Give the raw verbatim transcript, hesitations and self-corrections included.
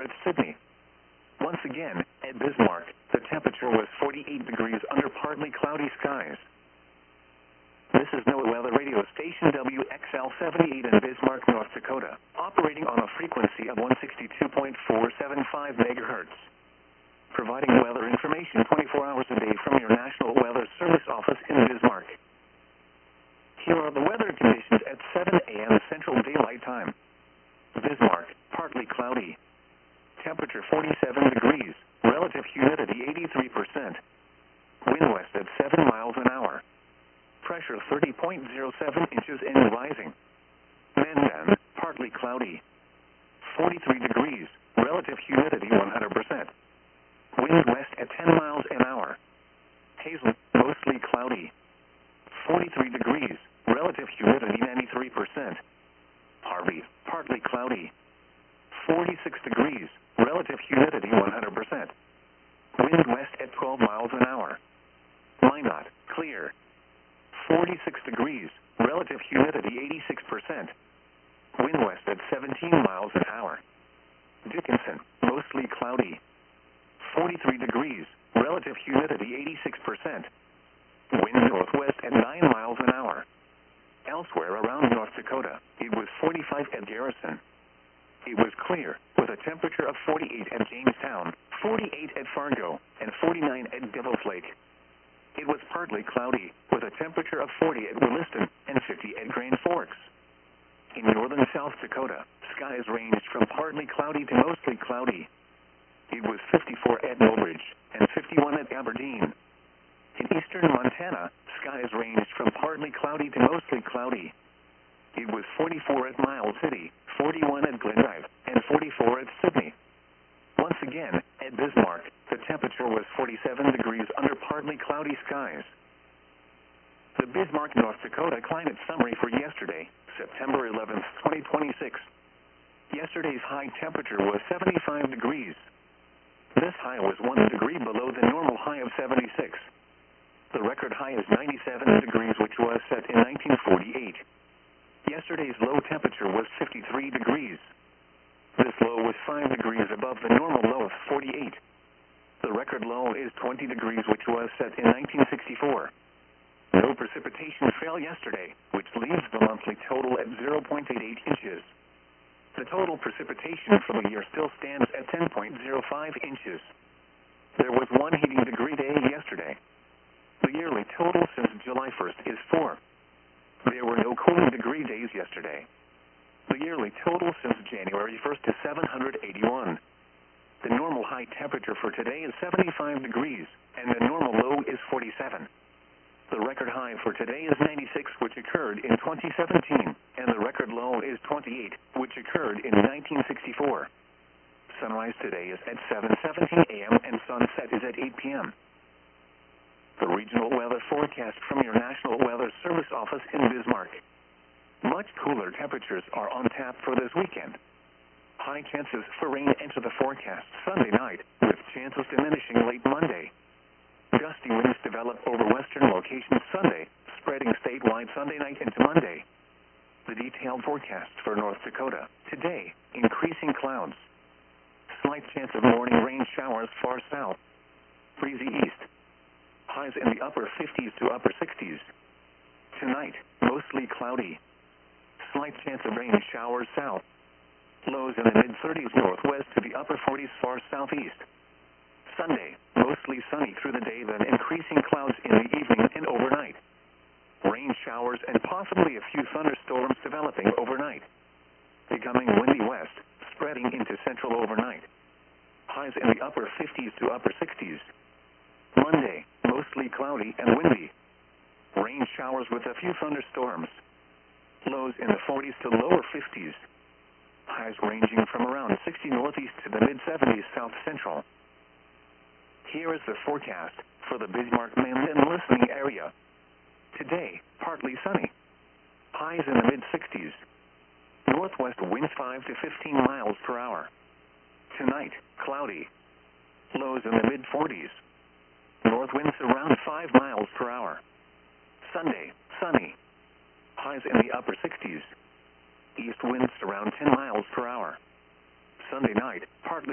at Sydney. Once again, at Bismarck, the temperature was forty-eight degrees under partly cloudy skies. This is NOAA Weather Radio Station W X L seventy-eight in Bismarck, North Dakota, operating on a frequency of one sixty-two point four seven five megahertz. Providing weather information twenty-four hours a day from your National Weather Service office in Bismarck. Here are the weather conditions at seven A M Central Daylight Time. Bismarck, partly cloudy. Temperature forty-seven degrees, relative humidity eighty-three percent. Wind west at seven miles an hour. Pressure thirty point zero seven inches and rising. Mandan, partly cloudy. forty-three degrees, relative humidity one hundred percent. Wind west at ten miles an hour. Hazel, mostly cloudy. forty-three degrees, relative humidity ninety-three percent. Harvey, partly cloudy. forty-six degrees, relative humidity one hundred percent. Wind west at twelve miles an hour. Minot, clear. forty-six degrees, relative humidity eighty-six percent. Wind west at seventeen miles an hour. Dickinson, mostly cloudy. forty-three degrees, relative humidity eighty-six percent. Wind northwest at nine miles an hour. Elsewhere around North Dakota, it was forty-five at Garrison. It was clear, with a temperature of forty-eight at Jamestown, forty-eight at Fargo, and forty-nine at Devil's Lake. It was partly cloudy, with a temperature of forty at Williston and fifty at Grand Forks. In northern South Dakota, skies ranged from partly cloudy to mostly cloudy. It was fifty-four at Milbridge and fifty-one at Aberdeen. In eastern Montana, skies ranged from partly cloudy to mostly cloudy. It was forty-four at Miles City, forty-one at Glendive, and forty-four at Sydney. Once again, at Bismarck, the temperature was forty-seven degrees under partly cloudy skies. The Bismarck, North Dakota climate summary for yesterday, September eleventh, twenty twenty-six. Yesterday's high temperature was seventy-five degrees. This high was one degree below the normal high of seventy-six. The record high is ninety-seven degrees, which was set in nineteen forty-eight. Yesterday's low temperature was fifty-three degrees. This low was five degrees above the normal low of forty-eight. The record low is twenty degrees, which was set in nineteen sixty-four. No precipitation fell yesterday, which leaves the monthly total at zero point eight eight inches. The total precipitation for the year still stands at ten point zero five inches. There was one heating degree day yesterday. The yearly total since July first is four. There were no cooling degree days yesterday. The yearly total since January first is seven hundred eighty-one. The normal high temperature for today is seventy-five degrees, and the normal low is forty-seven. The record high for today is ninety-six, which occurred in twenty seventeen, and the record low is twenty-eight, which occurred in nineteen sixty-four. Sunrise today is at seven seventeen A M and sunset is at eight P M The regional weather forecast from your National Weather Service office in Bismarck. Much cooler temperatures are on tap for this weekend. High chances for rain enter the forecast Sunday night, with chances diminishing late Monday. Gusty winds develop over western locations Sunday, spreading statewide Sunday night into Monday. The detailed forecast for North Dakota. Today, increasing clouds. Slight chance of morning rain showers far south. Breezy east. Highs in the upper fifties to upper sixties. Tonight, mostly cloudy. Slight chance of rain showers south. Lows in the mid-thirties northwest to the upper forties far southeast. Sunday, mostly sunny through the day, then increasing clouds in the evening and overnight. Rain showers and possibly a few thunderstorms developing overnight. Becoming windy west, spreading into central overnight. Highs in the upper fifties to upper sixties. Monday, mostly cloudy and windy. Rain showers with a few thunderstorms. Lows in the forties to lower fifties. Highs ranging from around sixty northeast to the mid-seventies south central. Here is the forecast for the Bismarck-Mandan listening area. Today, partly sunny. Highs in the mid-sixties. Northwest winds five to fifteen miles per hour. Tonight, cloudy. Lows in the mid-forties. North winds around five miles per hour. Sunday, sunny. Highs in the upper sixties. East winds around ten miles per hour. Sunday night, partly